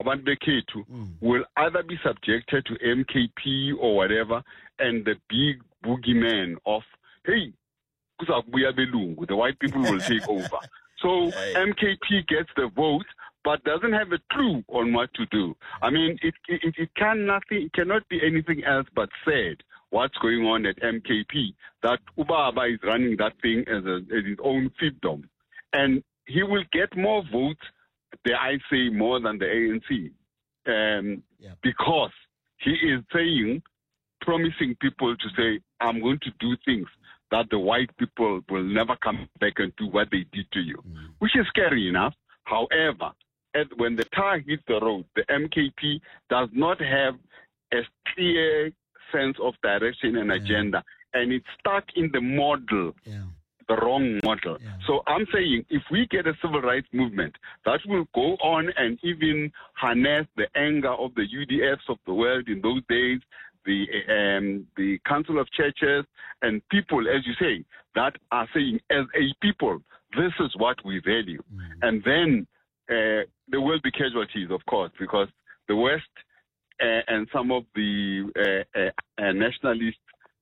abantu bekhethu will either be subjected to MKP or whatever, and the big boogeyman of, hey, kuzakubuya belungu, the white people will take over. So MKP gets the vote, but doesn't have a clue on what to do. I mean, it cannot be anything else but said what's going on at MKP, that Ubaba is running that thing as his own fiefdom. And he will get more votes, dare I say, more than the ANC, because he is promising people to say, I'm going to do things that the white people will never come back and do what they did to you, which is scary enough. However, when the tar hits the road, the MKP does not have a clear sense of direction and agenda, and it's stuck in the model, the wrong model. So I'm saying if we get a civil rights movement that will go on and even harness the anger of the UDFs of the world in those days, the Council of Churches and people, as you say, that are saying as a people, this is what we value. And then there will be casualties, of course, because the West and some of the nationalist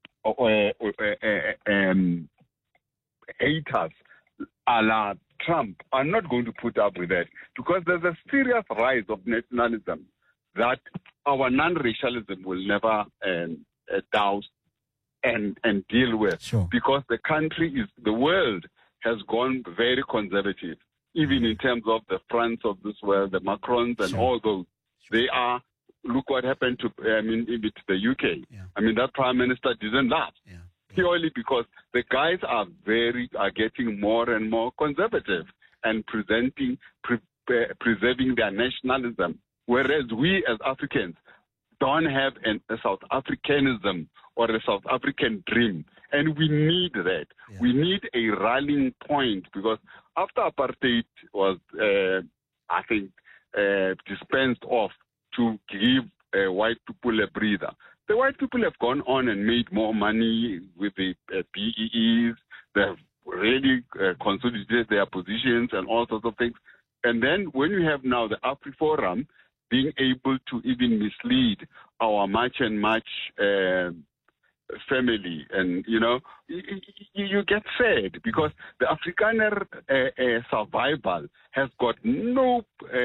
haters a la Trump are not going to put up with that, because there's a serious rise of nationalism that our non-racialism will never douse and deal with, because the world has gone very conservative, even in terms of the France of this world, the Macrons and all those. They are, look what happened to the UK. I mean, that prime minister didn't last. Purely because the guys are getting more and more conservative and preserving their nationalism, whereas we as Africans don't have a South Africanism or a South African dream, and we need that. We need a rallying point, because after apartheid was, dispensed off to give white people a breather, the white people have gone on and made more money with the BEEs. They've really consolidated their positions and all sorts of things. And then when you have now the AfriForum being able to even mislead our March and March family, and, you get sad, because the Afrikaner survival has got no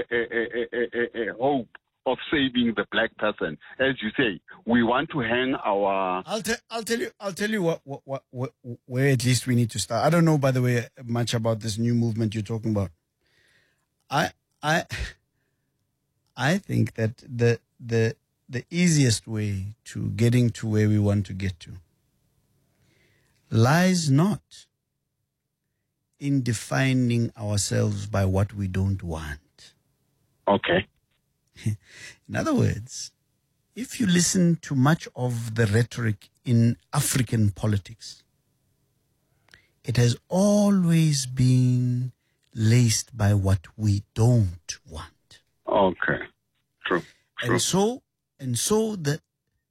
hope of saving the black person. As you say, we want to hang our... I'll tell you what where at least we need to start. I don't know, by the way, much about this new movement you're talking about. I think that the easiest way to getting to where we want to get to lies not in defining ourselves by what we don't want. Okay. In other words, if you listen to much of the rhetoric in African politics, it has always been laced by what we don't want. Okay. True. And so the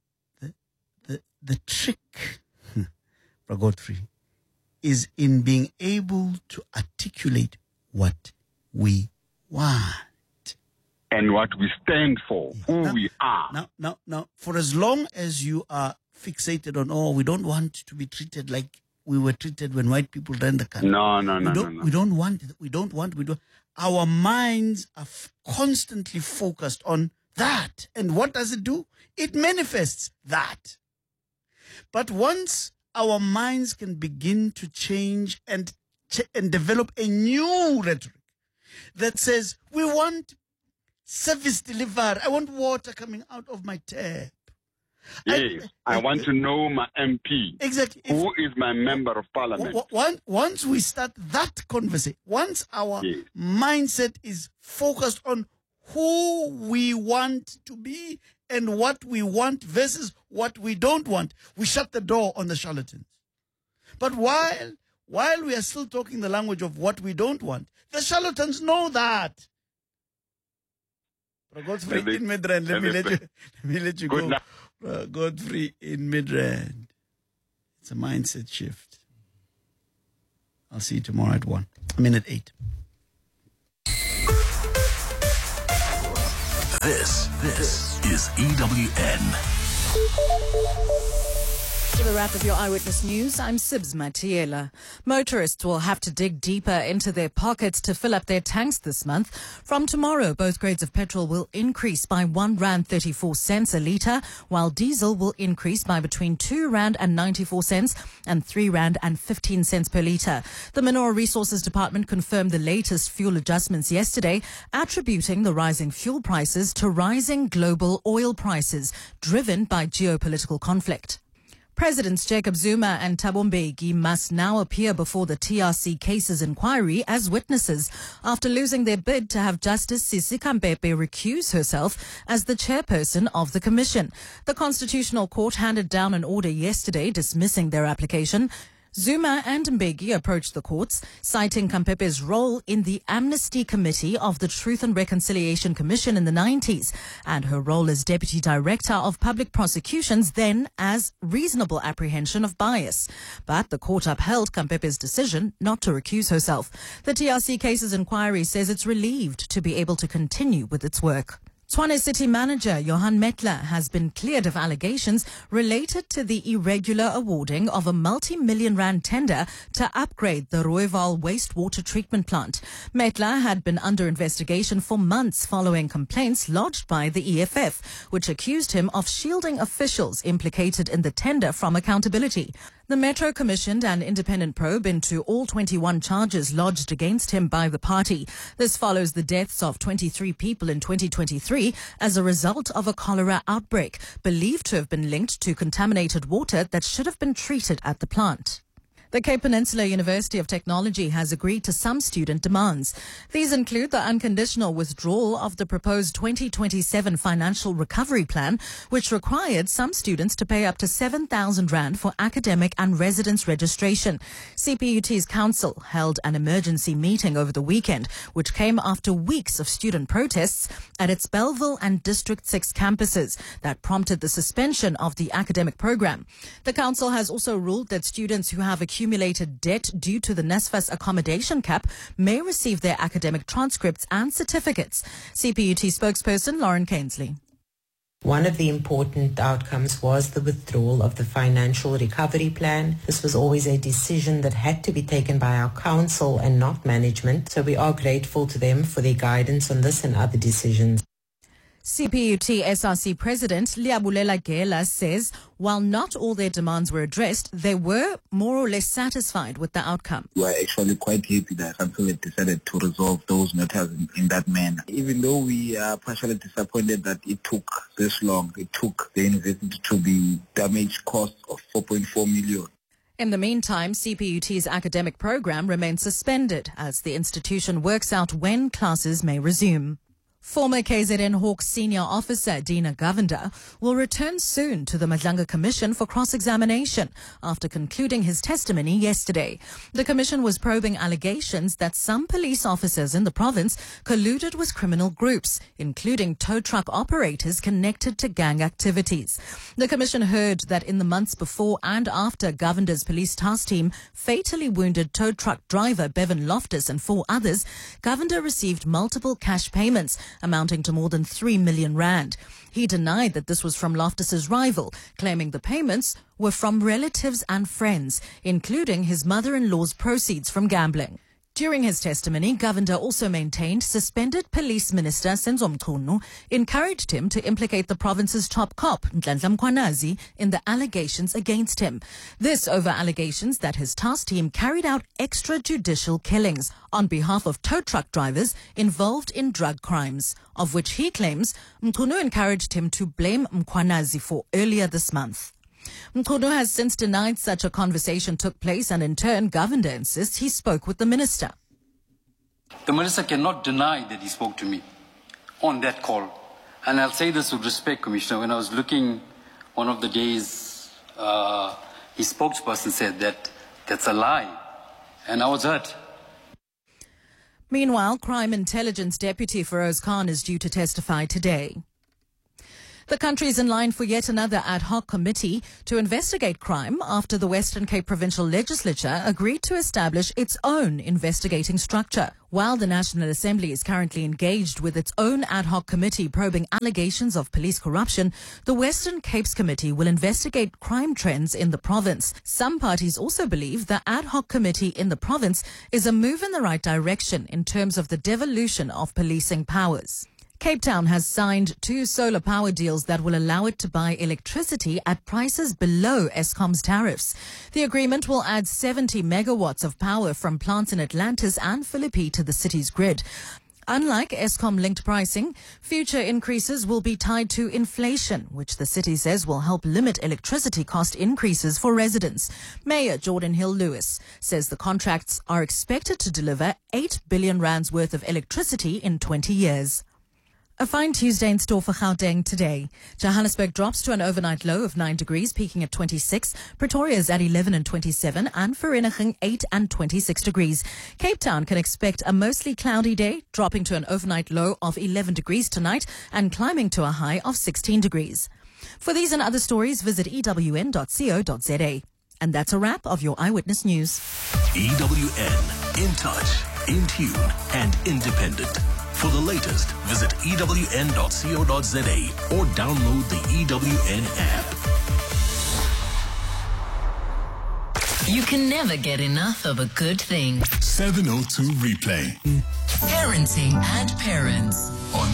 trick, Godfrey, is in being able to articulate what we want. And what we stand for, who we are. Now, for as long as you are fixated on, we don't want to be treated like we were treated when white people ran the country. No. We don't want it. Our minds are constantly focused on that. And what does it do? It manifests that. But once our minds can begin to change and develop a new rhetoric that says, we want service delivered. I want water coming out of my tap. Yes, I want to know my MP. Exactly. Who is my member of parliament? Once we start that conversation, once our mindset is focused on who we want to be and what we want versus what we don't want, we shut the door on the charlatans. But while we are still talking the language of what we don't want, the charlatans know that. Godfrey in Midrand, let me let you go. Godfrey in Midrand. It's a mindset shift. I'll see you tomorrow at 8. This is EWN. For the wrap of your Eyewitness News, I'm Sibs Matiela. Motorists will have to dig deeper into their pockets to fill up their tanks this month. From tomorrow, both grades of petrol will increase by R1.34 a litre, while diesel will increase by between R2.94 and R3.15 per litre. The Mineral Resources Department confirmed the latest fuel adjustments yesterday, attributing the rising fuel prices to rising global oil prices, driven by geopolitical conflict. Presidents Jacob Zuma and Thabo Mbeki must now appear before the TRC cases inquiry as witnesses after losing their bid to have Justice Sisi Khampepe recuse herself as the chairperson of the commission. The Constitutional Court handed down an order yesterday dismissing their application. Zuma and Mbeki approached the courts, citing Khampepe's role in the Amnesty Committee of the Truth and Reconciliation Commission in the 90s and her role as Deputy Director of Public Prosecutions then as reasonable apprehension of bias. But the court upheld Khampepe's decision not to recuse herself. The TRC cases inquiry says it's relieved to be able to continue with its work. Tshwane City Manager Johan Metler has been cleared of allegations related to the irregular awarding of a multi-million rand tender to upgrade the Rooiwal wastewater treatment plant. Metler had been under investigation for months following complaints lodged by the EFF, which accused him of shielding officials implicated in the tender from accountability. The Metro commissioned an independent probe into all 21 charges lodged against him by the party. This follows the deaths of 23 people in 2023 as a result of a cholera outbreak, believed to have been linked to contaminated water that should have been treated at the plant. The Cape Peninsula University of Technology has agreed to some student demands. These include the unconditional withdrawal of the proposed 2027 financial recovery plan, which required some students to pay up to 7,000 rand for academic and residence registration. CPUT's council held an emergency meeting over the weekend, which came after weeks of student protests at its Bellville and District 6 campuses that prompted the suspension of the academic program. The council has also ruled that students who have accumulated debt due to the NSFAS accommodation cap may receive their academic transcripts and certificates. CPUT spokesperson Lauren Cainsley. One of the important outcomes was the withdrawal of the financial recovery plan. This was always a decision that had to be taken by our council and not management, so we are grateful to them for their guidance on this and other decisions. CPUT SRC President Liabulela Gela says while not all their demands were addressed, they were more or less satisfied with the outcome. We are actually quite happy that Council decided to resolve those matters in that manner. Even though we are partially disappointed that it took this long, it took the university to be damage cost of 4.4 million. In the meantime, CPUT's academic program remains suspended as the institution works out when classes may resume. Former KZN Hawks senior officer Dina Govender will return soon to the Madlanga Commission for cross-examination after concluding his testimony yesterday. The commission was probing allegations that some police officers in the province colluded with criminal groups, including tow truck operators connected to gang activities. The commission heard that in the months before and after Govender's police task team fatally wounded tow truck driver Bevan Loftus and 4 others, Govender received multiple cash payments amounting to more than 3 million rand. He denied that this was from Loftus's rival, claiming the payments were from relatives and friends, including his mother-in-law's proceeds from gambling. During his testimony, Govender also maintained suspended Police Minister Senzo Mchunu encouraged him to implicate the province's top cop, Nhlanhla Mkhwanazi, in the allegations against him. This over allegations that his task team carried out extrajudicial killings on behalf of tow truck drivers involved in drug crimes, of which he claims Mchunu encouraged him to blame Mkhwanazi for earlier this month. Mchunu has since denied such a conversation took place, and in turn, Govender insists he spoke with the minister. The minister cannot deny that he spoke to me on that call. And I'll say this with respect, Commissioner. When I was looking one of the days, his spokesperson said that that's a lie. And I was hurt. Meanwhile, Crime Intelligence Deputy Feroz Khan is due to testify today. The country is in line for yet another ad hoc committee to investigate crime after the Western Cape Provincial Legislature agreed to establish its own investigating structure. While the National Assembly is currently engaged with its own ad hoc committee probing allegations of police corruption, the Western Cape's committee will investigate crime trends in the province. Some parties also believe the ad hoc committee in the province is a move in the right direction in terms of the devolution of policing powers. Cape Town has signed 2 solar power deals that will allow it to buy electricity at prices below Eskom's tariffs. The agreement will add 70 megawatts of power from plants in Atlantis and Philippi to the city's grid. Unlike Eskom-linked pricing, future increases will be tied to inflation, which the city says will help limit electricity cost increases for residents. Mayor Jordan Hill-Lewis says the contracts are expected to deliver 8 billion rands worth of electricity in 20 years. A fine Tuesday in store for Gauteng today. Johannesburg drops to an overnight low of 9 degrees, peaking at 26. Pretoria is at 11 and 27, and Vereeniging 8 and 26 degrees. Cape Town can expect a mostly cloudy day, dropping to an overnight low of 11 degrees tonight and climbing to a high of 16 degrees. For these and other stories, visit ewn.co.za. And that's a wrap of your Eyewitness News. EWN, in touch, in tune, and independent. For the latest, visit ewn.co.za or download the EWN app. You can never get enough of a good thing. 702 replay Parenting and Parents on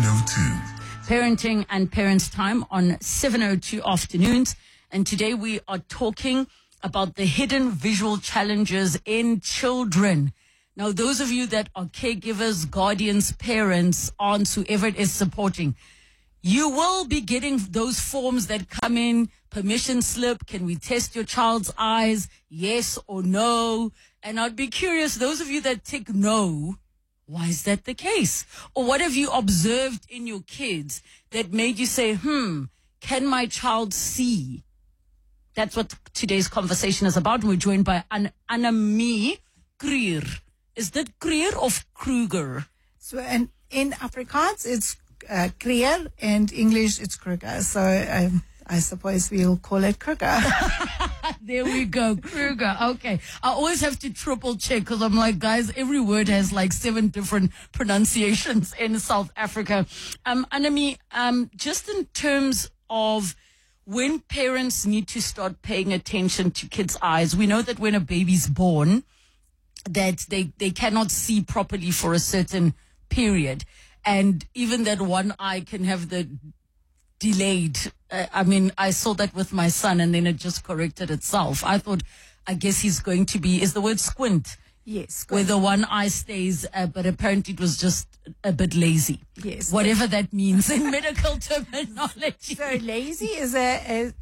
702. Parenting and Parents time on 702 afternoons. And today we are talking about the hidden visual challenges in children. Now, those of you that are caregivers, guardians, parents, aunts, whoever it is supporting, you will be getting those forms that come in, permission slip, can we test your child's eyes, yes or no? And I'd be curious, those of you that tick no, why is that the case? Or what have you observed in your kids that made you say, can my child see? That's what today's conversation is about. We're joined by Annemie Kruger. Is that Kruger or Kruger? So in Afrikaans, it's Kruger, and English, it's Kruger. So I suppose we'll call it Kruger. There we go, Kruger. Okay. I always have to triple check because I'm like, guys, every word has like 7 different pronunciations in South Africa. Annemie, just in terms of when parents need to start paying attention to kids' eyes, we know that when a baby's born, that they cannot see properly for a certain period. And even that one eye can have the delayed. I saw that with my son and then it just corrected itself. I guess he's going to be, is the word squint? Yes. Where the one eye stays, but apparently it was just a bit lazy. Yes. Whatever that means in medical terminology. So lazy is a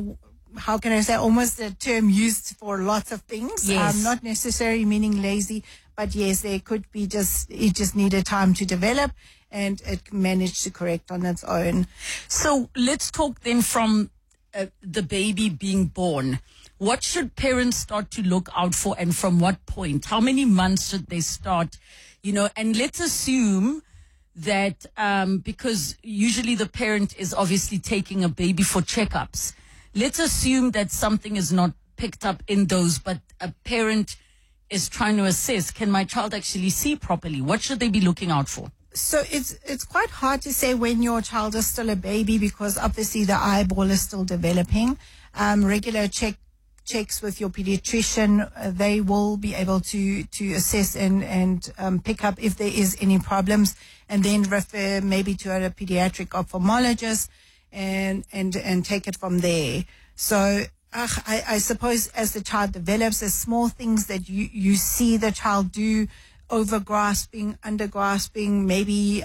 how can I say, almost a term used for lots of things. Yes. Not necessarily meaning lazy, but yes, there could be it just needed time to develop and it managed to correct on its own. So let's talk then from the baby being born. What should parents start to look out for and from what point? How many months should they start? And let's assume that because usually the parent is obviously taking a baby for checkups. Let's assume that something is not picked up in those, but a parent is trying to assess, can my child actually see properly? What should they be looking out for? So it's quite hard to say when your child is still a baby because obviously the eyeball is still developing. Regular checks with your pediatrician, they will be able to assess and pick up if there is any problems and then refer maybe to a pediatric ophthalmologist and take it from there. So I suppose as the child develops, there's small things that you see the child do, over grasping, under grasping. Maybe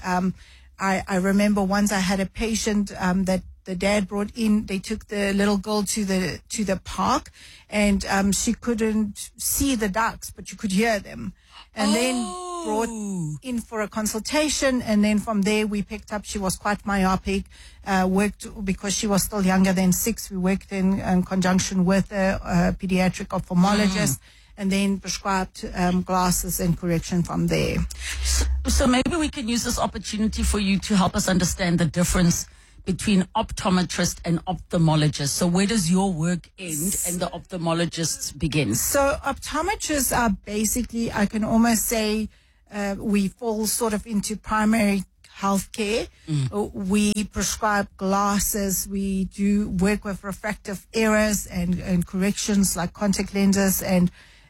I remember once I had a patient that the dad brought in. They took the little girl to the park, and she couldn't see the ducks, but you could hear them. And then brought in for a consultation, and then from there we picked up she was quite myopic. Worked because she was still younger than 6. We worked in conjunction with a pediatric ophthalmologist. And then prescribed glasses and correction from there. So maybe we can use this opportunity for you to help us understand the difference between optometrist and ophthalmologist. So where does your work end and the ophthalmologist begin? So optometrists are basically, I can almost say, we fall sort of into primary healthcare. We prescribe glasses. We do work with refractive errors and corrections like contact lenses and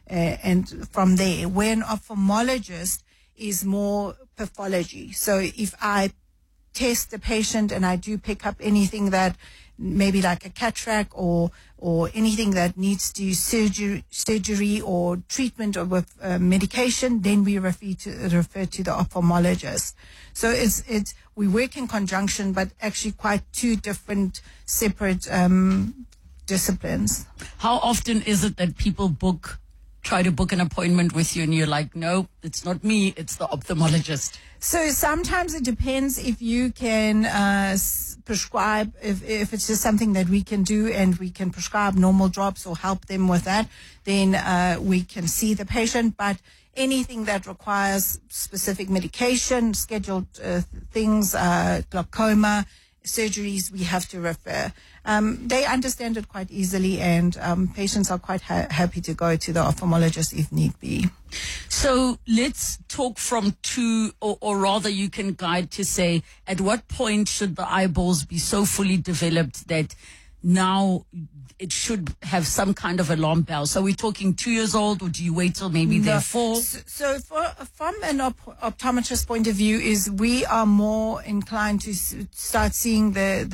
from there. Where an ophthalmologist is more pathology. So if I test the patient and I do pick up anything that maybe like a cataract or anything that needs to surgery or treatment or with medication, then we refer to the ophthalmologist. So we work in conjunction, but actually quite two different separate disciplines. How often is it that people try to book an appointment with you and you're like, no, it's not me, it's the ophthalmologist? So sometimes it depends if you can prescribe, if it's just something that we can do and we can prescribe normal drops or help them with that, then we can see the patient. But anything that requires specific medication, scheduled things, glaucoma, surgeries, we have to refer. They understand it quite easily, and patients are quite happy to go to the ophthalmologist if need be. So let's talk from two, or rather you can guide to say, at what point should the eyeballs be so fully developed that now it should have some kind of alarm bell? So we're talking 2 years old, or do you wait till maybe they're 4? So from an optometrist point of view, is we are more inclined to start seeing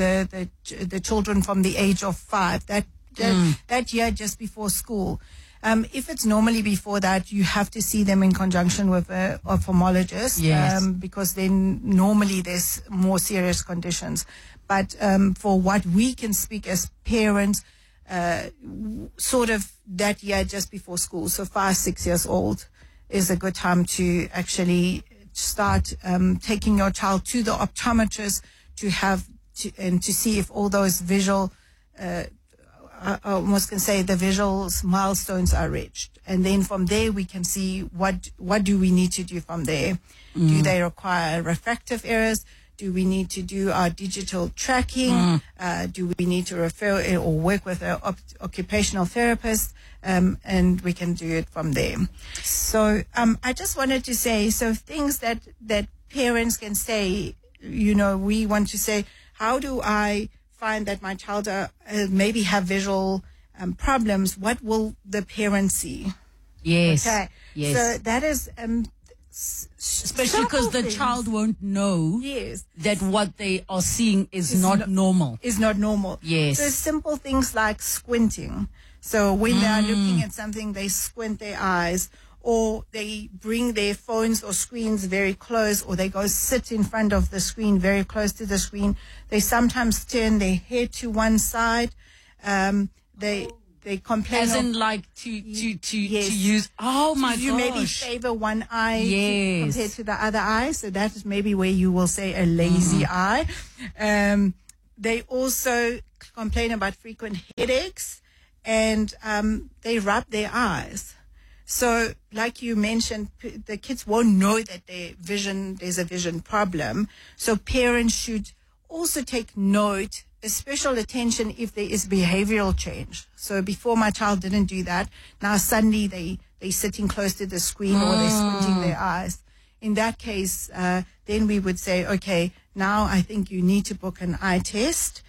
the children from the age of 5, that year just before school. If it's normally before that, you have to see them in conjunction with an ophthalmologist, because then normally there's more serious conditions. But for what we can speak as parents, sort of that year just before school, so 5, 6 years old, is a good time to actually start taking your child to the optometrist to see if all those visual, I almost can say the visuals milestones are reached. And then from there we can see what do we need to do from there. Do they require refractive errors? Do we need to do our digital tracking? Do we need to refer or work with an occupational therapist? And we can do it from there. So I just wanted to say, so things that parents can say, we want to say, how do I find that my child maybe have visual problems? What will the parent see? Yes. Okay. Yes. So that is... especially because the child won't know that what they are seeing is not normal. Is not normal. Yes. So simple things like squinting. So when they are looking at something, they squint their eyes, or they bring their phones or screens very close, or they go sit in front of the screen, very close to the screen. They sometimes turn their head to one side. They complain. As in, like, to use, oh my gosh. You maybe favor one eye compared to the other eye. So that is maybe where you will say a lazy eye. They also complain about frequent headaches, and they rub their eyes. So like you mentioned, the kids won't know that there's a vision problem. So parents should also take note, special attention if there is behavioral change. So before, my child didn't do that. Now suddenly they're sitting close to the screen, or they're squinting their eyes. In that case, then we would say, okay, now I think you need to book an eye test.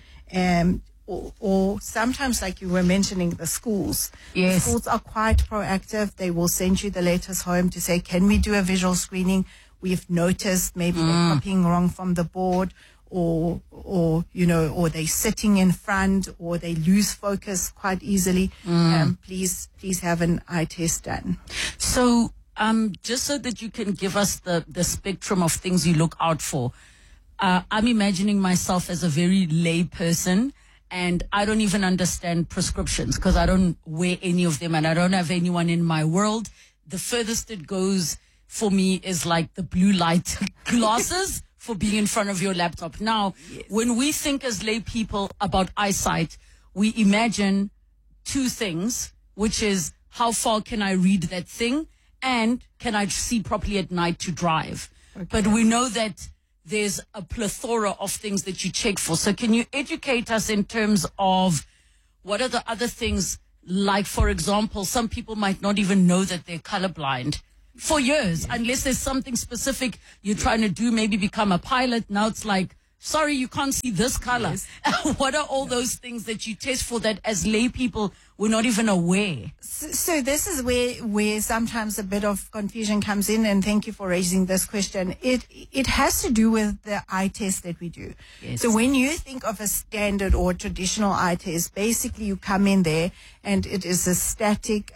Or sometimes, like you were mentioning, the schools. Yes. The schools are quite proactive. They will send you the letters home to say, can we do a visual screening? We've noticed maybe they're copying wrong from the board, or they're sitting in front, or they lose focus quite easily. Please have an eye test done. So, just so that you can give us the spectrum of things you look out for, I'm imagining myself as a very lay person, and I don't even understand prescriptions because I don't wear any of them, and I don't have anyone in my world. The furthest it goes for me is like the blue light glasses for being in front of your laptop. Now, when we think as lay people about eyesight, we imagine two things, which is how far can I read that thing, and can I see properly at night to drive? Okay. But we know that there's a plethora of things that you check for. So can you educate us in terms of what are the other things? Like, for example, some people might not even know that they're colorblind for years, unless there's something specific you're trying to do, maybe become a pilot. Now it's like, sorry, you can't see this color. What are all those things that you test for that as lay people we're not even aware? So this is where sometimes a bit of confusion comes in, and thank you for raising this question. It has to do with the eye test that we do. Yes. So when you think of a standard or traditional eye test, basically you come in there and it is a static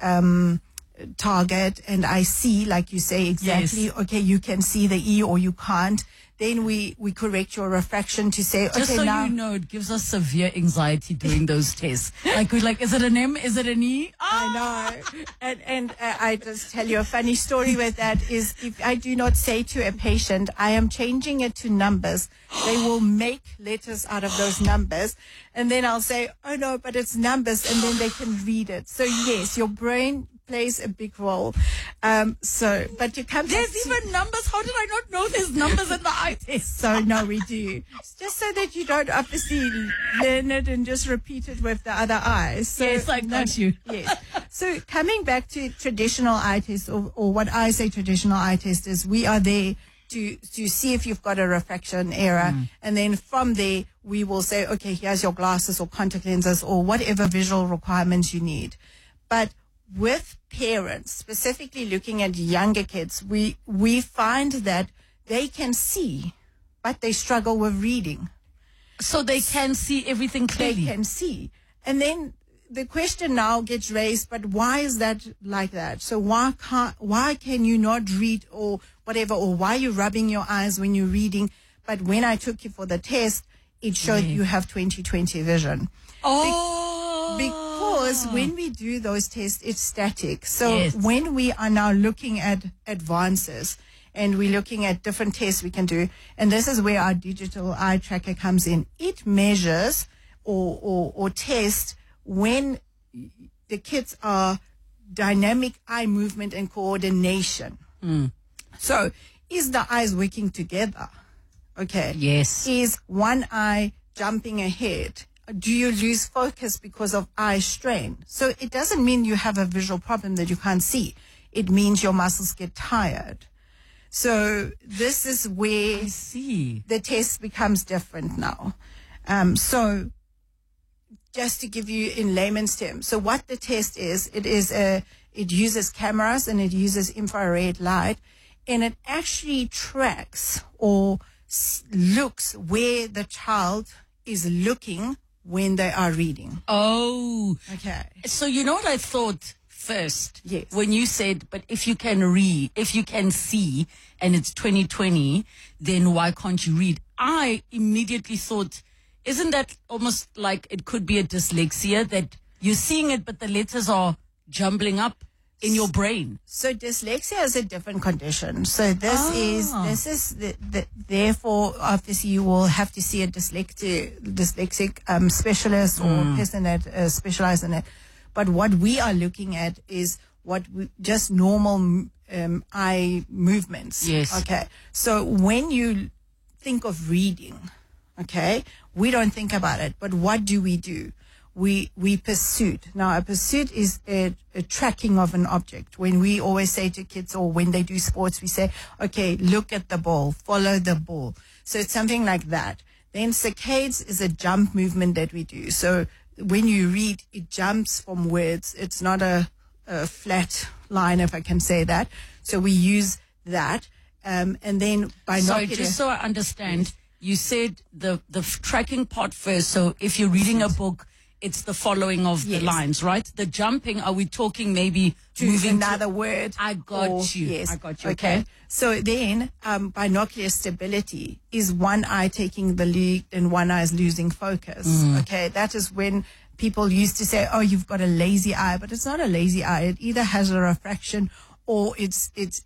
target, and I see, like you say, exactly, okay, you can see the E or you can't. Then we correct your refraction to say, just okay, so now you know, it gives us severe anxiety doing those tests. Like, we're like, is it an M? Is it an E? I know. And I just tell you a funny story with that is, if I do not say to a patient, I am changing it to numbers, they will make letters out of those numbers. And then I'll say, oh no, but it's numbers. And then they can read it. So yes, your brain plays a big role. But you come. There's even numbers. How did I not know there's numbers in the eye test? So no, we do. Just so that you don't obviously learn it and just repeat it with the other eyes. So, yes, I got you. Yes. So coming back to traditional eye test, or what I say traditional eye test is, we are there to see if you've got a refraction error. And then from there, we will say, okay, here's your glasses or contact lenses or whatever visual requirements you need. But with parents, specifically looking at younger kids, we find that they can see, but they struggle with reading. So they can see everything clearly. They can see. And then the question now gets raised, but why is that like that? So why can you not read or whatever, or why are you rubbing your eyes when you're reading? But when I took you for the test, it showed you have 20/20 vision. Because when we do those tests, it's static. So when we are now looking at advances and we're looking at different tests we can do, and this is where our digital eye tracker comes in, it measures or tests when the kids are dynamic eye movement and coordination. So is the eyes working together? Okay. Yes. Is one eye jumping ahead? Do you lose focus because of eye strain? So it doesn't mean you have a visual problem that you can't see. It means your muscles get tired. So this is where the test becomes different now. So just to give you in layman's terms, so what the test is, it uses cameras and it uses infrared light, and it actually tracks or looks where the child is looking when they are reading. Oh. Okay. So you know what I thought first? Yes. When you said, but if you can read, if you can see, and it's 20/20, then why can't you read? I immediately thought, isn't that almost like it could be a dyslexia, that you're seeing it, but the letters are jumbling up in your brain? So dyslexia is a different condition. So this is therefore obviously you will have to see a dyslexic specialist or person that specializes in it. But what we are looking at is just normal eye movements. Yes. Okay. So when you think of reading, okay, we don't think about it. But what do? We pursuit. Now, a pursuit is a tracking of an object. When we always say to kids, or when they do sports, we say, okay, look at the ball, follow the ball. So it's something like that. Then saccades is a jump movement that we do. So when you read, it jumps from words. It's not a flat line, if I can say that. So we use that. And then binocular. Sorry, just so I understand, you said the tracking part first. So if you're reading a book, it's the following of the lines, right? The jumping, are we talking maybe to moving another word? I got you. Yes. I got you. Okay. So then binocular stability is one eye taking the lead and one eye is losing focus. Okay. That is when people used to say, oh, you've got a lazy eye, but it's not a lazy eye. It either has a refraction or it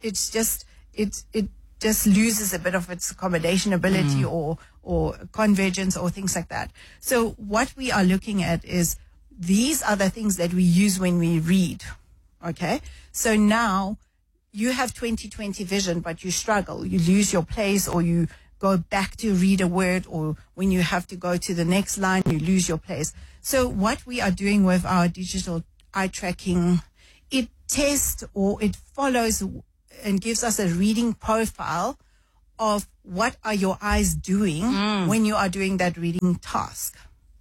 just loses a bit of its accommodation ability or convergence or things like that. So what we are looking at is these are the things that we use when we read. Okay. So now you have 20/20 vision, but you struggle. You lose your place or you go back to read a word, or when you have to go to the next line, you lose your place. So what we are doing with our digital eye tracking, it tests or it follows and gives us a reading profile of what are your eyes doing when you are doing that reading task.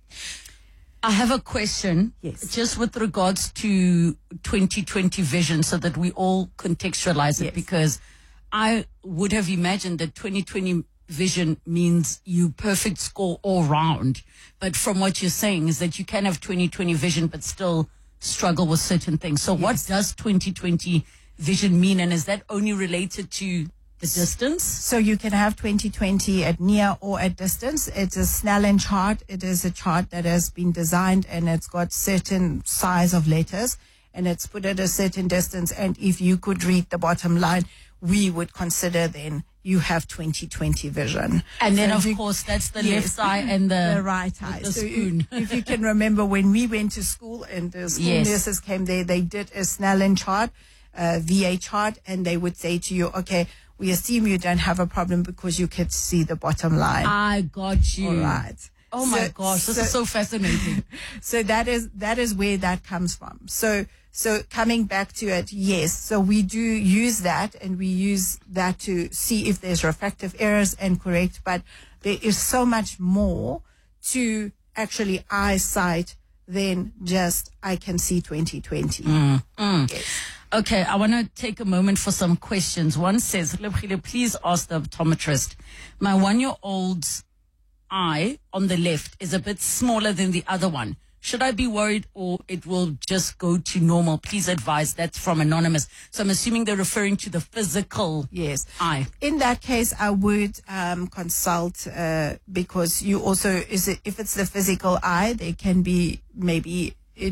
I have a question, just with regards to 2020 vision, so that we all contextualize it, because I would have imagined that 2020 vision means you perfect score all round. But from what you're saying is that you can have 2020 vision but still struggle with certain things. So what does 2020 vision mean? And is that only related to the distance? So you can have 2020 at near or at distance. It's a Snellen chart. It is a chart that has been designed, and it's got certain size of letters, and it's put at a certain distance. And if you could read the bottom line, we would consider then you have 2020 vision. And then, of course, that's the left eye and the right eye. The so spoon. If you can remember, when we went to school and the school nurses came there, they did a Snellen chart, VA chart, and they would say to you, okay, we assume you don't have a problem because you can see the bottom line. I got you. All right. Oh my gosh, this is so fascinating. So that is where that comes from. So coming back to it, yes. So we do use that, and we use that to see if there's refractive errors and correct. But there is so much more to actually eyesight than just I can see 2020. Yes. Okay, I want to take a moment for some questions. One says, Lebogile, please ask the optometrist. My 1-year-old's eye on the left is a bit smaller than the other one. Should I be worried, or it will just go to normal? Please advise. That's from Anonymous. So I'm assuming they're referring to the physical eye. In that case, I would consult because you also, if it's the physical eye, there can be maybe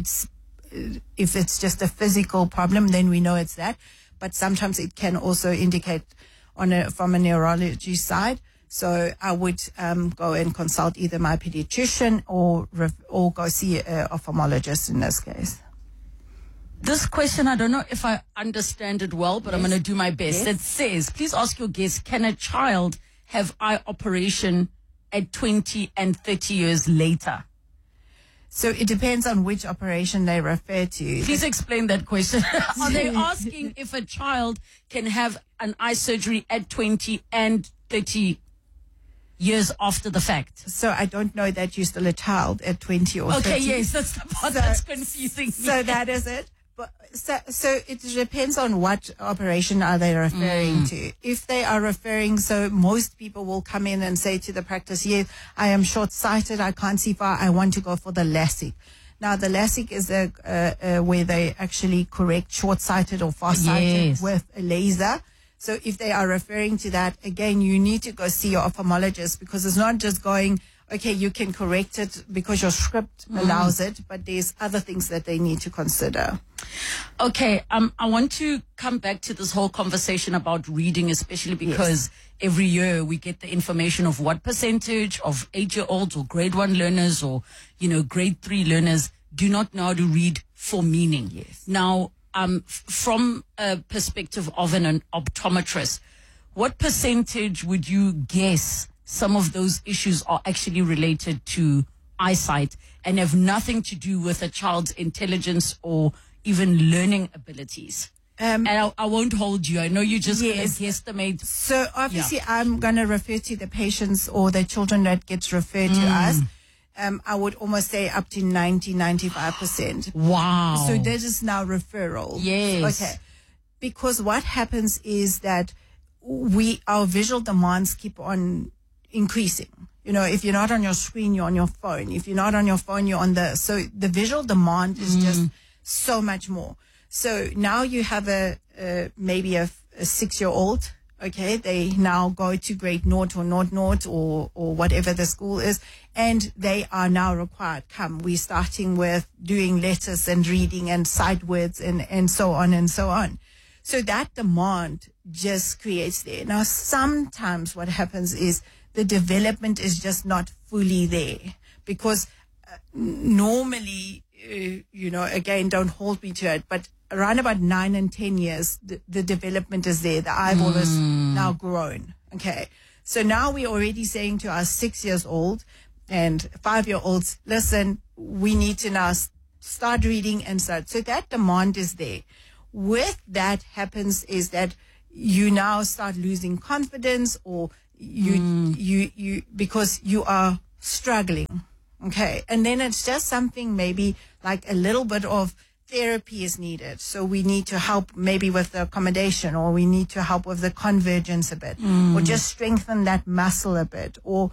if it's just a physical problem, then we know it's that. But sometimes it can also indicate from a neurology side. So I would go and consult either my pediatrician or go see an ophthalmologist in this case. This question, I don't know if I understand it well, but I'm going to do my best. It says, please ask your guest, can a child have eye operation at 20 and 30 years later? So it depends on which operation they refer to. Please explain that question. Are they asking if a child can have an eye surgery at 20 and 30 years after the fact? So I don't know that you're still a child at 20 or 30. Okay, yes, that's the part that's confusing. So that is it. But so it depends on what operation are they referring to. If they are referring, so most people will come in and say to the practice, yes, I am short-sighted, I can't see far, I want to go for the LASIK. Now, the LASIK is where they actually correct short-sighted or far-sighted with a laser. So if they are referring to that, again, you need to go see your ophthalmologist, because it's not just going, okay, you can correct it because your script allows it, but there's other things that they need to consider. Okay, I want to come back to this whole conversation about reading, especially because every year we get the information of what percentage of 8-year-olds or grade 1 learners or, grade 3 learners do not know how to read for meaning. Yes. Now, from a perspective of an optometrist, what percentage would you guess some of those issues are actually related to eyesight and have nothing to do with a child's intelligence or even learning abilities? And I won't hold you. I know you just guesstimate. So obviously I'm going to refer to the patients or the children that gets referred to us. I would almost say up to 90-95%. Wow. So that is now referral. Yes. Okay. Because what happens is that our visual demands keep on increasing. If you're not on your screen, you're on your phone. If you're not on your phone, you're on so the visual demand is just so much more. So now you have maybe a 6-year-old. Okay, they now go to grade 0 or whatever the school is, and they are now required. We're starting with doing letters and reading and sight words and so on and so on. So that demand just creates there. Now, sometimes what happens is the development is just not fully there, because normally, again, don't hold me to it, but around about 9 and 10 years, the development is there. The eyeball is now grown. Okay. So now we're already saying to our 6-year-old and 5-year-olds, listen, we need to now start reading and start. So that demand is there. With that happens is that you now start losing confidence, or you because you are struggling. Okay. And then it's just something maybe like a little bit of therapy is needed. So we need to help maybe with the accommodation, or we need to help with the convergence a bit, or just strengthen that muscle a bit, or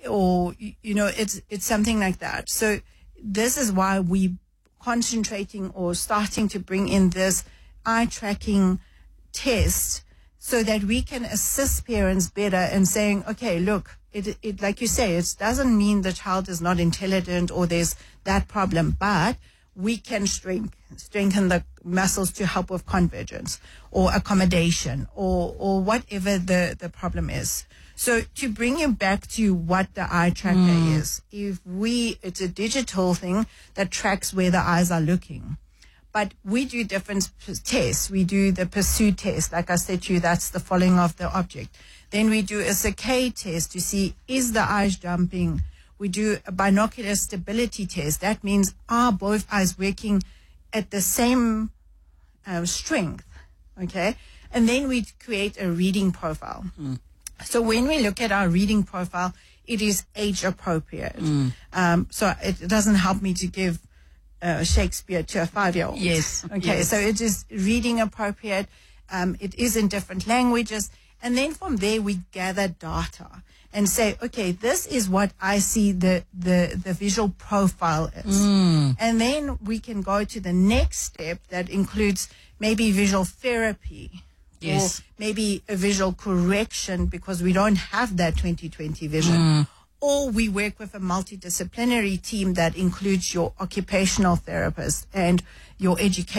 it's something like that. So this is why we concentrating or starting to bring in this eye tracking test, so that we can assist parents better and saying, okay, look, it like you say, it doesn't mean the child is not intelligent or there's that problem, but we can strengthen the muscles to help with convergence or accommodation or whatever the problem is. So to bring you back to what the eye tracker is, it's a digital thing that tracks where the eyes are looking. But we do different tests. We do the pursuit test. Like I said to you, that's the following of the object. Then we do a saccade test to see, is the eyes jumping? We do a binocular stability test. That means, are both eyes working at the same strength? Okay. And then we create a reading profile. So when we look at our reading profile, it is age appropriate. So it doesn't help me to give Shakespeare to a 5-year-old. Yes. Okay. Yes. So it is reading appropriate. It is in different languages. And then from there, we gather data and say, okay, this is what I see the visual profile is. And then we can go to the next step that includes maybe visual therapy. Yes. Or maybe a visual correction because we don't have that 20/20 vision. Or we work with a multidisciplinary team that includes your occupational therapist and your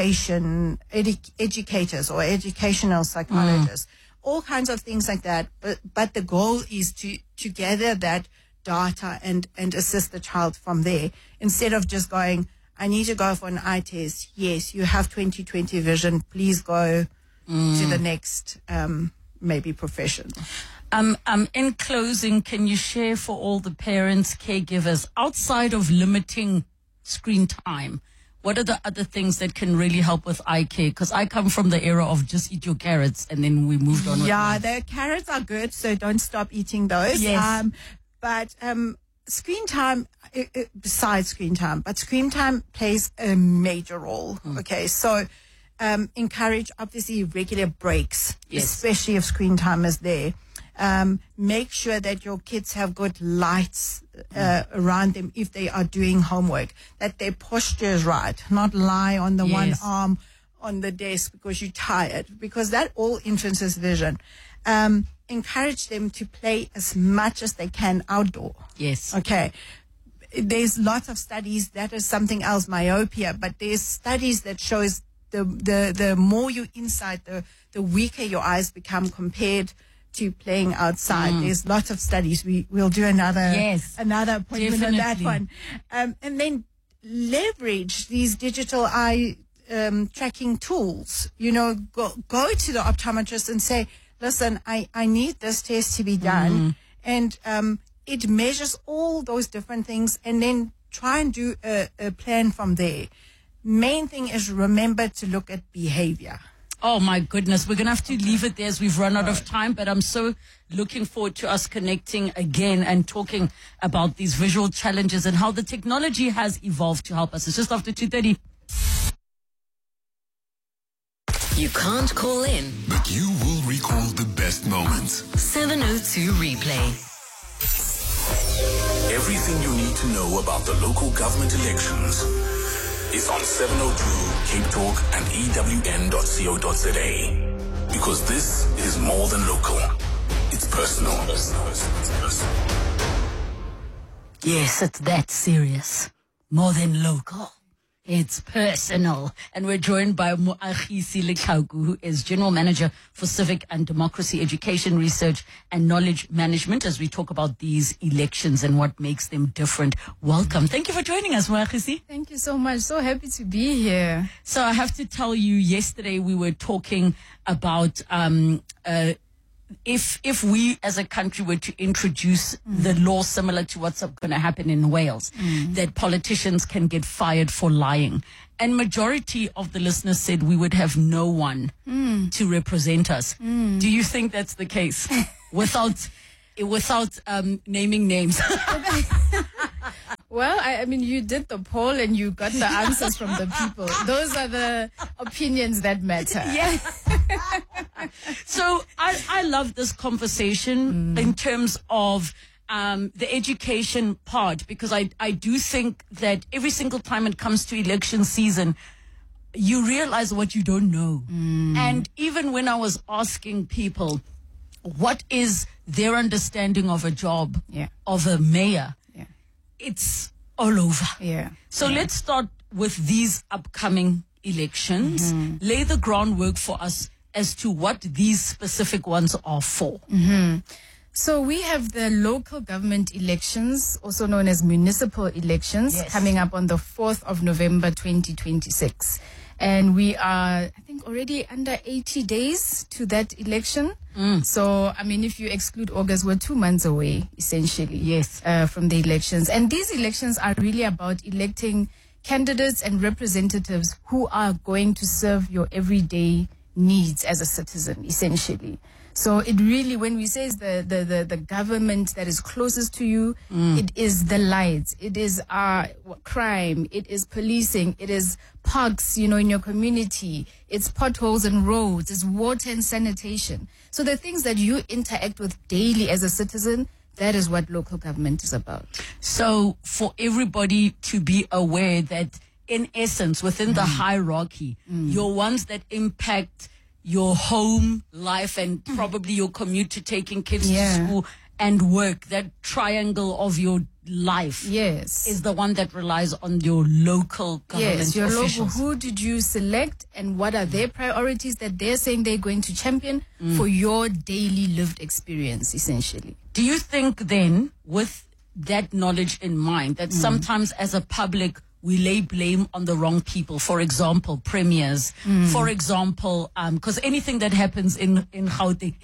educators or educational psychologists. All kinds of things like that. But the goal is to gather that data and assist the child from there, instead of just going, I need to go for an eye test. Yes, you have 20/20 vision. Please go to the next maybe profession. In closing, can you share for all the parents, caregivers, outside of limiting screen time, what are the other things that can really help with eye care? Because I come from the era of just eat your carrots and then we moved on. Yeah, the carrots are good, so don't stop eating those. Yes. But screen time, besides screen time, but screen time plays a major role. Okay, so encourage obviously regular breaks, especially if screen time is there. Make sure that your kids have good lights around them if they are doing homework, that their posture is right, not lie on the one arm on the desk because you're tired, because that all influences vision. Encourage them to play as much as they can outdoor. Yes. Okay. There's lots of studies, that is something else, myopia, but there's studies that shows the more you inside, the weaker your eyes become compared to playing outside. There's lots of studies. We'll do another appointment on that one. And then leverage these digital eye tracking tools. Go to the optometrist and say, listen, I need this test to be done. And it measures all those different things, and then try and do a plan from there. Main thing is remember to look at behavior. Oh my goodness, we're going to have to leave it there as we've run out of time, but I'm so looking forward to us connecting again and talking about these visual challenges and how the technology has evolved to help us. It's just after 2:30. You can't call in, But you will recall the best moments. 702 replay. Everything you need to know about the local government elections is on 702 Cape Talk and EWN.co.za. Because this is more than local. It's personal. Yes, it's that serious. More than local. It's personal. And we're joined by Moagisi Letlhauku, who is General Manager for Civic and Democracy Education Research and Knowledge Management, as we talk about these elections and what makes them different. Welcome. Thank you for joining us, Moagisi. Thank you so much. So happy to be here. So I have to tell you, yesterday we were talking about if we as a country were to introduce the law similar to what's going to happen in Wales, that politicians can get fired for lying. And majority of the listeners said we would have no one to represent us. Do you think that's the case? without naming names. Well, I mean, you did the poll and you got the answers from the people. Those are the opinions that matter. Yeah. So I love this conversation in terms of the education part, because I do think that every single time it comes to election season, you realize what you don't know. And even when I was asking people what is their understanding of a job, of a mayor, it's all over. So let's start with these upcoming elections. Lay the groundwork for us as to what these specific ones are for. So we have the local government elections, also known as municipal elections, coming up on the 4th of November 2026. And we are, I think, already under 80 days to that election. So, I mean, if you exclude August, we're 2 months away, essentially, from the elections. And these elections are really about electing candidates and representatives who are going to serve your everyday needs as a citizen, essentially. So it really, when we say it's the government that is closest to you, it is the lights, it is crime, it is policing, it is parks, in your community, it's potholes and roads, it's water and sanitation. So the things that you interact with daily as a citizen, that is what local government is about. So for everybody to be aware that, in essence, within the hierarchy, your ones that impact your home life and probably your commute to taking kids to school and work, that triangle of your life is the one that relies on your local government your officials. Local, who did you select and what are their priorities that they're saying they're going to champion for your daily lived experience, essentially. Do you think then, with that knowledge in mind, that sometimes as a public we lay blame on the wrong people? For example, premiers. For example, because anything that happens in Gauteng,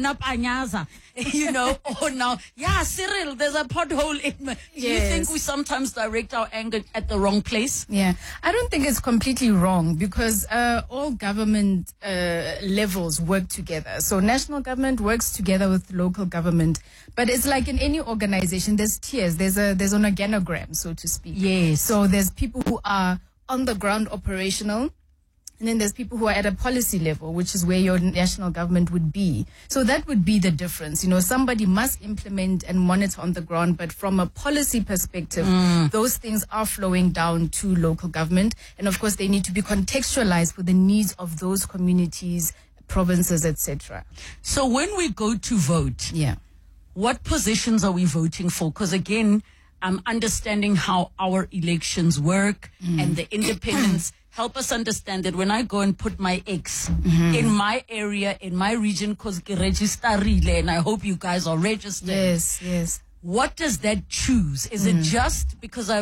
or now, Cyril, there's a pothole in. Do you think we sometimes direct our anger at the wrong place? Yeah, I don't think it's completely wrong, because all government levels work together. So national government works together with local government, but it's like in any organization, there's tiers. There's an organogram, so to speak. Yes. So there's people who are on the ground operational, and then there's people who are at a policy level, which is where your national government would be. So that would be the difference. Somebody must implement and monitor on the ground, but from a policy perspective, those things are flowing down to local government. And of course, they need to be contextualized for the needs of those communities, provinces, etc. So when we go to vote, what positions are we voting for? Because again, understanding how our elections work and the independents help us understand that when I go and put my X in my area, in my region, because registerile, and I hope you guys are registered. Yes. What does that choose? Is it just because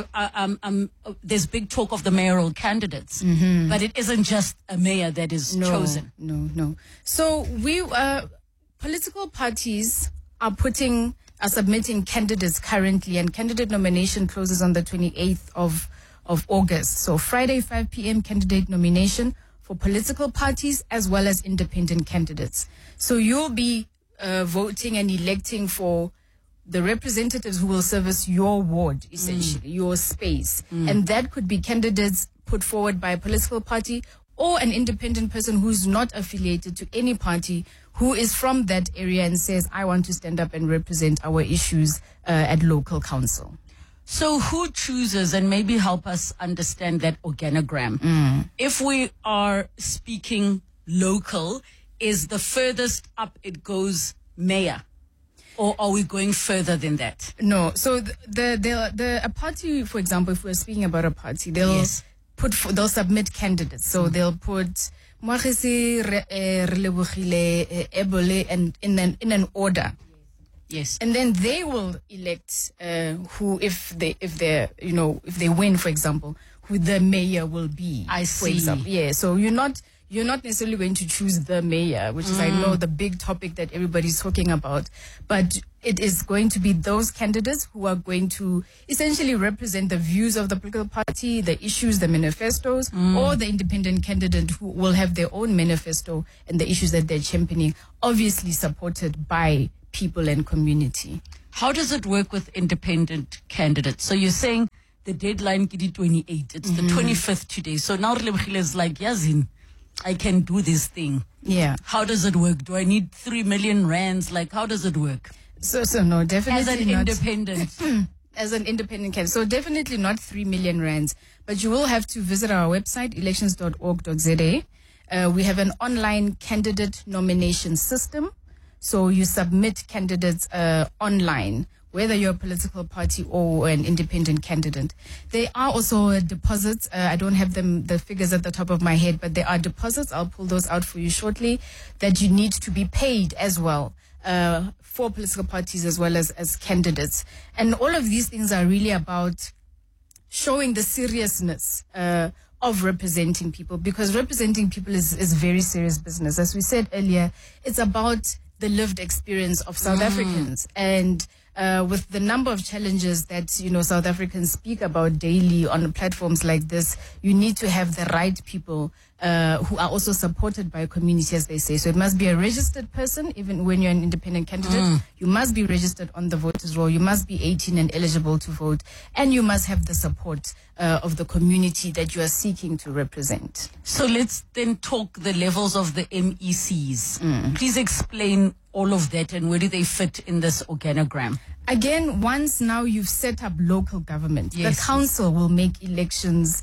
there's big talk of the mayoral candidates, but it isn't just a mayor that is chosen? No. So we political parties are submitting candidates currently, and candidate nomination closes on the 28th of August. So Friday, 5 p.m. candidate nomination for political parties as well as independent candidates. So you'll be voting and electing for the representatives who will service your ward, essentially, your space. And that could be candidates put forward by a political party or an independent person who's not affiliated to any party, who is from that area and says, I want to stand up and represent our issues at local council. So who chooses, and maybe help us understand that organogram? If we are speaking local, is the furthest up it goes mayor? Or are we going further than that? No. So a party, for example, if we're speaking about a party, they'll submit candidates. So they'll put Moagesi, Relebogile, Ebole, and in an order. Yes. And then they will elect who, if they win, for example, who the mayor will be. I for see. example. Yeah. So you're not necessarily going to choose the mayor, which is, I know, the big topic that everybody's talking about, but it is going to be those candidates who are going to essentially represent the views of the political party, the issues, the manifestos, or the independent candidate who will have their own manifesto and the issues that they're championing, obviously supported by people and community. How does it work with independent candidates? So you're saying the deadline is the 28th. It's the 25th today. So now Relebogile is like, Yazin, I can do this thing. Yeah. How does it work? Do I need 3 million rands? Like, how does it work? So no, definitely As an not. independent. As an independent candidate. So definitely not 3 million rands, but you will have to visit our website, elections.org.za. We have an online candidate nomination system. So you submit candidates online, whether you're a political party or an independent candidate. There are also deposits. I don't have the figures at the top of my head, but there are deposits. I'll pull those out for you shortly, that you need to be paid as well. For political parties as well as candidates. And all of these things are really about showing the seriousness of representing people, because representing people is very serious business. As we said earlier, it's about the lived experience of South Africans. And with the number of challenges that, South Africans speak about daily on platforms like this, you need to have the right people who are also supported by a community, as they say. So it must be a registered person, even when you're an independent candidate. You must be registered on the voters roll. You must be 18 and eligible to vote. And you must have the support of the community that you are seeking to represent. So let's then talk the levels of the MECs. Please explain all of that and where do they fit in this organogram? Again, once now you've set up local government, Yes. the council will make elections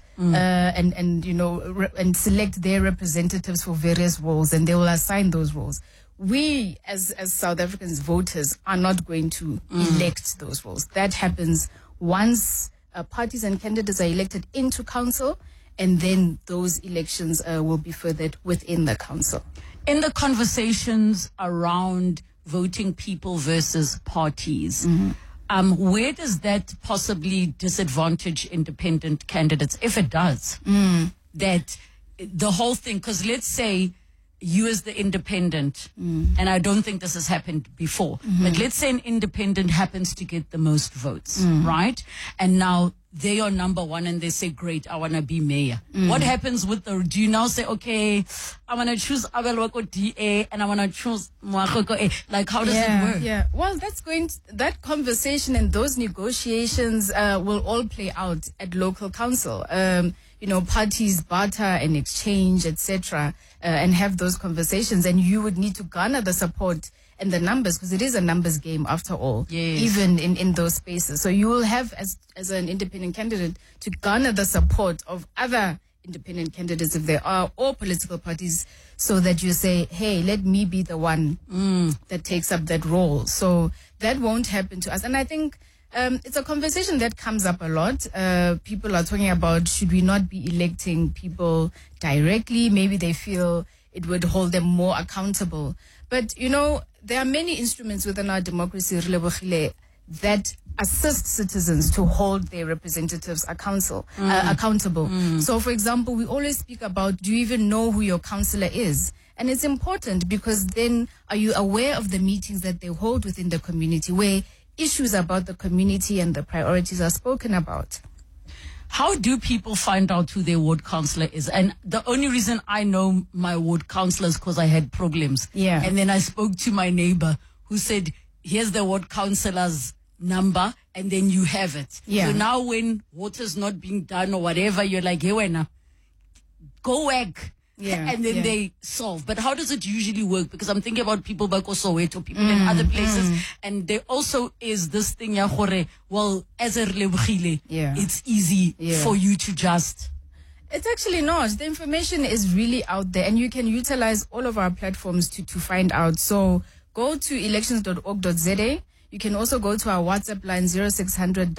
and select their representatives for various roles, and they will assign those roles. We, as South Africans voters, are not going to elect those roles. That happens once parties and candidates are elected into council, and then those elections will be furthered within the council. In the conversations around voting people versus parties, where does that possibly disadvantage independent candidates, if it does? That the whole thing, because let's say you as the independent, and I don't think this has happened before, but let's say an independent happens to get the most votes, right? And now they are number one and they say, great, I want to be mayor. What happens with do you now say, okay, I want to choose Abel Wako DA and I want to choose Mwakoko A? Like, how does it work? Yeah, well, that conversation and those negotiations will all play out at local council. Parties barter and exchange, etc., and have those conversations. And you would need to garner the support and the numbers, because it is a numbers game after all, even in those spaces. So you will have, as an independent candidate, to garner the support of other independent candidates, if there are, or political parties, so that you say, hey, let me be the one that takes up that role. So that won't happen to us. And I think it's a conversation that comes up a lot. People are talking about, should we not be electing people directly? Maybe they feel it would hold them more accountable. But, there are many instruments within our democracy, Relebogile, that assist citizens to hold their representatives accountable. So, for example, we always speak about, do you even know who your councillor is? And it's important, because then are you aware of the meetings that they hold within the community, where issues about the community and the priorities are spoken about? How do people find out who their ward councillor is? And the only reason I know my ward councillor is because I had problems. Yeah. And then I spoke to my neighbor who said, here's the ward councillor's number, and then you have it. Yeah. So now when water's not being done or whatever, you're like, hey, Wena, go work. Yeah, and then they solve. But how does it usually work? Because I'm thinking about people back Soweto, people in other places, and there also is this thing, well, as a Relebogile, it's easy for you to just... It's actually not. The information is really out there, and you can utilize all of our platforms to find out. So go to elections.org.za. You can also go to our WhatsApp line 0600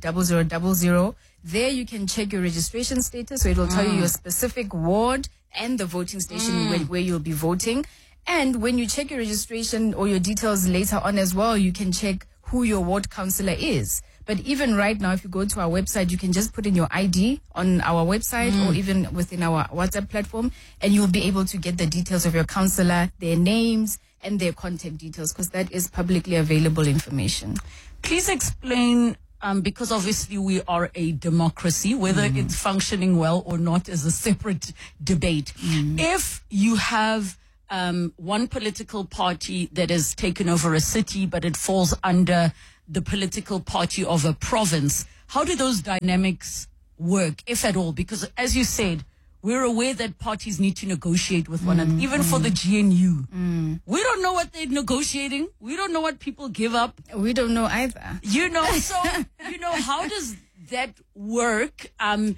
88 0000. There you can check your registration status, so it will tell you your specific ward and the voting station where you'll be voting. And when you check your registration or your details later on as well, you can check who your ward councillor is. But even right now, if you go to our website, you can just put in your ID on our website or even within our WhatsApp platform, and you'll be able to get the details of your councillor, their names, and their contact details, because that is publicly available information. Please explain, because obviously we are a democracy, whether it's functioning well or not is a separate debate. If you have one political party that has taken over a city, but it falls under the political party of a province, how do those dynamics work, if at all? Because as you said, we're aware that parties need to negotiate with one another, even for the GNU. We don't know what they're negotiating. We don't know what people give up. We don't know either. So, how does that work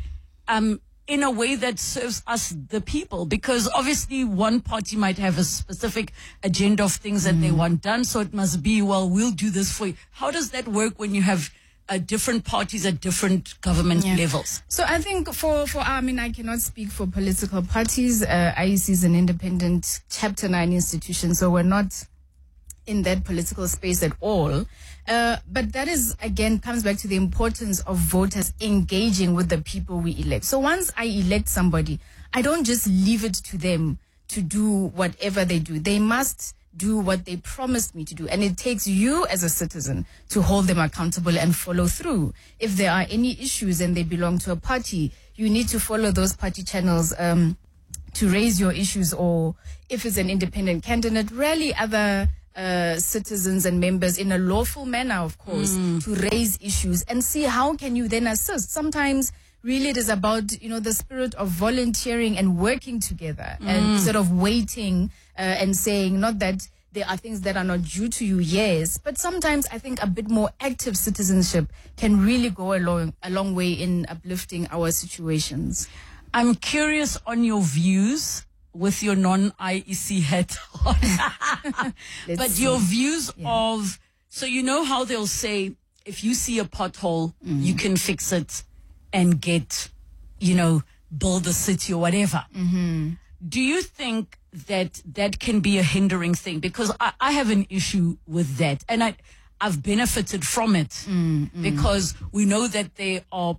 in a way that serves us, the people? Because obviously one party might have a specific agenda of things that they want done, so it must be, well, we'll do this for you. How does that work when you have different parties at different government levels? So I think I cannot speak for political parties. IEC is an independent Chapter 9 institution, so we're not in that political space at all. But that is, again, comes back to the importance of voters engaging with the people we elect. So once I elect somebody, I don't just leave it to them to do whatever they do. They must do what they promised me to do. And it takes you as a citizen to hold them accountable and follow through. If there are any issues and they belong to a party, you need to follow those party channels to raise your issues, or if it's an independent candidate, rally other citizens and members in a lawful manner, of course, to raise issues and see how can you then assist. Sometimes really it is about, the spirit of volunteering and working together and instead of waiting and saying, not that there are things that are not due to you, yes, but sometimes I think a bit more active citizenship can really go a long way in uplifting our situations. I'm curious on your views with your non-IEC hat on. But your views of, so you know how they'll say, if you see a pothole, you can fix it and get, build a city or whatever. Do you think that that can be a hindering thing? Because I have an issue with that, and I've benefited from it because we know that there are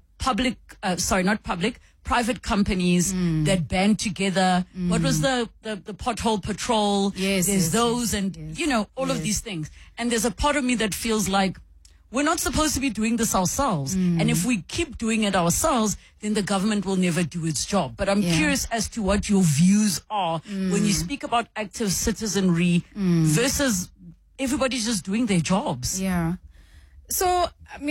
private companies that band together. What was the pothole patrol? There's those and all of these things. And there's a part of me that feels like we're not supposed to be doing this ourselves. And if we keep doing it ourselves, then the government will never do its job. But I'm curious as to what your views are when you speak about active citizenry versus everybody's just doing their jobs. Yeah. So,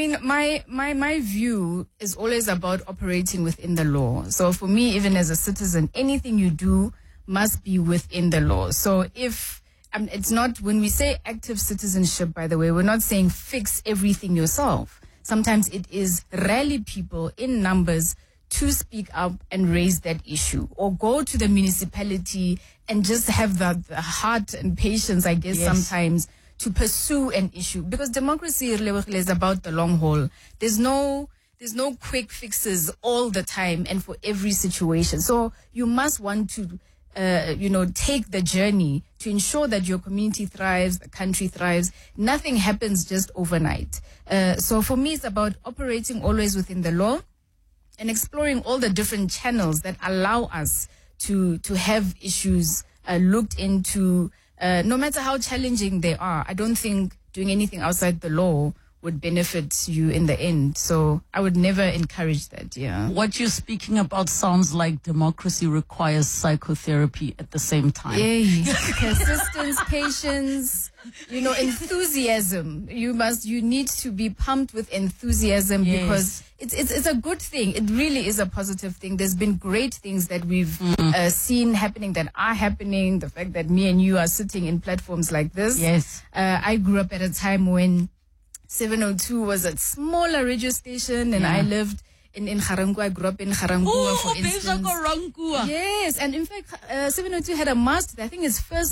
my view is always about operating within the law. So for me, even as a citizen, anything you do must be within the law. So if it's not, when we say active citizenship, by the way, we're not saying fix everything yourself. Sometimes it is rally people in numbers to speak up and raise that issue, or go to the municipality and just have the heart and patience, I guess, sometimes to pursue an issue, because democracy is about the long haul. There's no quick fixes all the time and for every situation. So you must want to, take the journey to ensure that your community thrives, the country thrives. Nothing happens just overnight. So for me, it's about operating always within the law and exploring all the different channels that allow us to have issues looked into. No matter how challenging they are, I don't think doing anything outside the law would benefit you in the end. So I would never encourage that, What you're speaking about sounds like democracy requires psychotherapy at the same time. Persistence, patience, enthusiasm. You need to be pumped with enthusiasm because it's a good thing. It really is a positive thing. There's been great things that we've seen happening, that are happening. The fact that me and you are sitting in platforms like this. Yes. I grew up at a time when 702 was a smaller radio station, and I lived in Garangua. I grew up in Garangua, for instance. Yes, and in fact, 702 had a mast. I think its first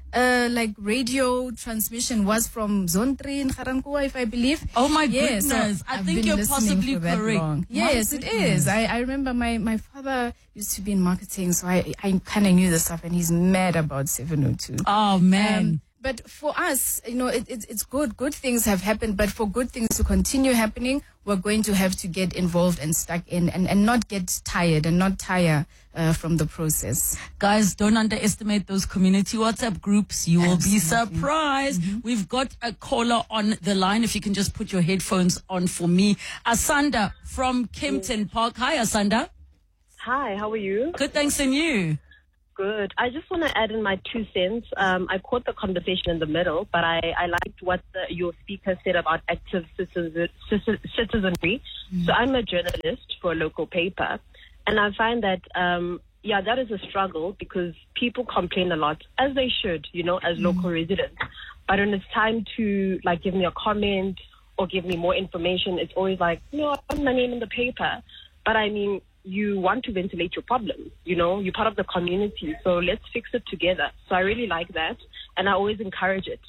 like radio transmission was from Zone 3 in Garankuwa, if I believe. Oh my Yes, goodness. so I I've think been you're listening possibly for that correct. long. My Yes, it goodness. is. I remember my father used to be in marketing, so I kind of knew the stuff, and he's mad about 702. Oh man. But for us, it's good. Good things have happened, but for good things to continue happening, we're going to have to get involved and stuck in and not get tired and not tire from the process. Guys, don't underestimate those community WhatsApp groups. You will be surprised. We've got a caller on the line. If you can just put your headphones on for me. Asanda from Kempton Park. Hi, Asanda. Hi, how are you? Good, thanks, and you? Good. I just want to add in my 2 cents. I caught the conversation in the middle, but I liked what your speaker said about active citizenry. So I'm a journalist for a local paper, and I find that, that is a struggle because people complain a lot, as they should, as local residents. But when it's time to, give me a comment or give me more information, it's always like, no, I want my name in the paper. But I mean, you want to ventilate your problem, you're part of the community, so let's fix it together. So I really like that, and I always encourage it,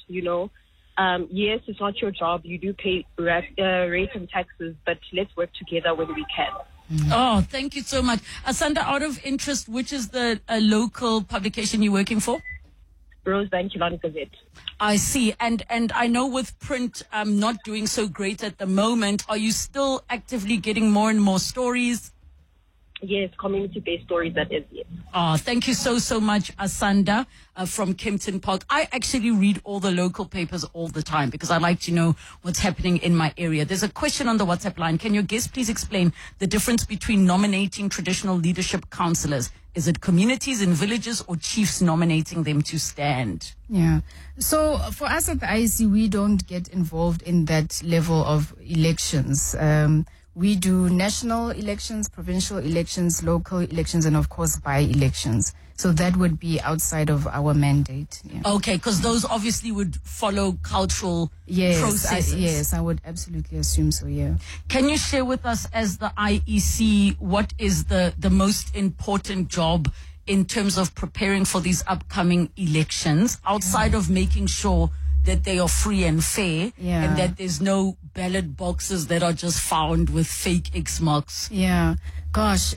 yes, it's not your job, you do pay rate and taxes, but let's work together when we can. Oh, thank you so much. Asanda, out of interest, which is the local publication you're working for? Rosebank Killarney Gazette. I see. And I know with print not doing so great at the moment, are you still actively getting more and more stories? Yes, community-based stories, that is, yes. Oh, thank you so much, Asanda from Kempton Park. I actually read all the local papers all the time because I like to know what's happening in my area. There's a question on the WhatsApp line. Can your guest please explain the difference between nominating traditional leadership councillors? Is it communities in villages or chiefs nominating them to stand? Yeah. So for us at the IEC, we don't get involved in that level of elections. We do national elections, provincial elections, local elections, and of course by-elections. So that would be outside of our mandate. Yeah. Okay, because those obviously would follow cultural processes. Yes, I would absolutely assume so, yeah. Can you share with us as the IEC, what is the most important job in terms of preparing for these upcoming elections, outside of making sure that they are free and fair, and that there's no ballot boxes that are just found with fake X marks? Yeah. Gosh,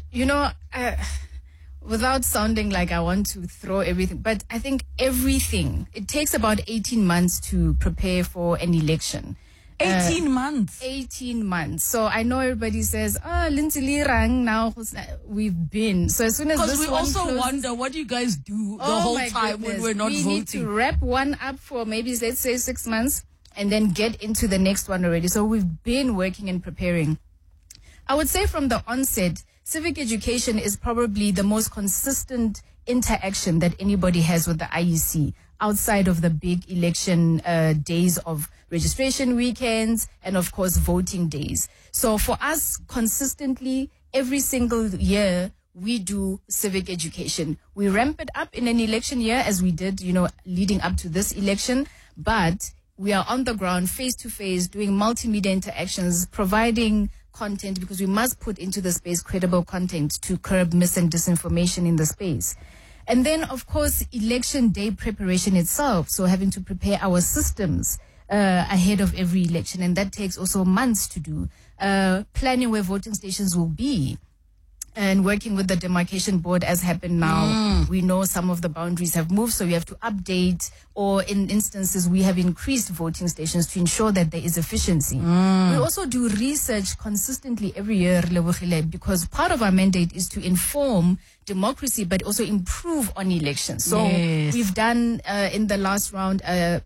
without sounding like I want to throw everything, but I think everything, it takes about 18 months to prepare for an election. 18 months? 18 months. So I know everybody says, Lindsay Lirang, now we've been. So as soon as this we one also closes, wonder, what do you guys do the whole time when we're not voting? We need to wrap one up for maybe, let's say, 6 months and then get into the next one already. So we've been working and preparing. I would say from the onset, civic education is probably the most consistent interaction that anybody has with the IEC outside of the big election days of registration weekends and, of course, voting days. So for us, consistently, every single year, we do civic education. We ramp it up in an election year as we did, leading up to this election. But we are on the ground, face-to-face, doing multimedia interactions, providing content, because we must put into the space credible content to curb mis and disinformation in the space. And then, of course, election day preparation itself. So having to prepare our systems ahead of every election. And that takes also months to do. Planning where voting stations will be. And working with the demarcation board as happened now. We know some of the boundaries have moved, so we have to update, or in instances we have increased voting stations to ensure that there is efficiency. We also do research consistently every year, because part of our mandate is to inform democracy but also improve on elections. So we've done in the last round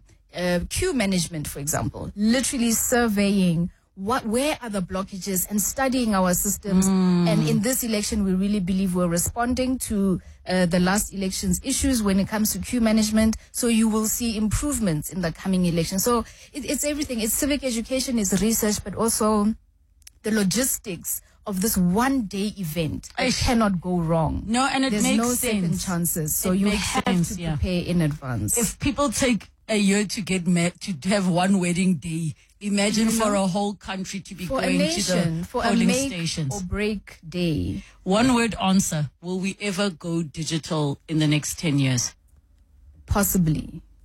queue management, for example, literally surveying where are the blockages and studying our systems. And in this election, we really believe we're responding to the last election's issues when it comes to queue management. So you will see improvements in the coming election. So it's everything. It's civic education, it's research, but also the logistics of this one-day event. It cannot go wrong. No, and There's makes no sense. second chances. So you have to prepare in advance. If people take a year to get to have one wedding day, imagine for a whole country to be for going a nation, to the for polling a make stations. or break day. One word answer: will we ever go digital in the next 10 years? Possibly.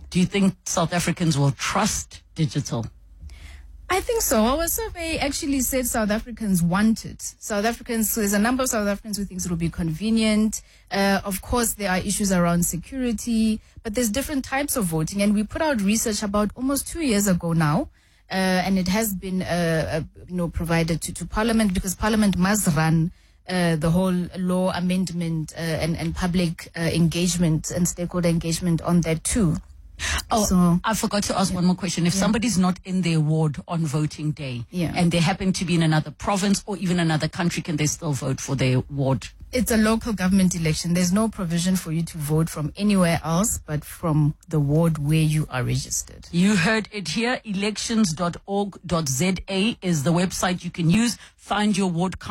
Do you think South Africans will trust digital? I think so. Our survey actually said South Africans want it. So there's a number of South Africans who thinks it will be convenient. Of course, there are issues around security, but there's different types of voting. And we put out research about almost 2 years ago now, and it has been, provided to Parliament, because Parliament must run the whole law amendment and public engagement and stakeholder engagement on that too. Oh, so, I forgot to ask one more question. If somebody's not in their ward on voting day and they happen to be in another province or even another country, can they still vote for their ward? It's a local government election. There's no provision for you to vote from anywhere else but from the ward where you are registered. You heard it here. Elections.org.za is the website you can use. Find your ward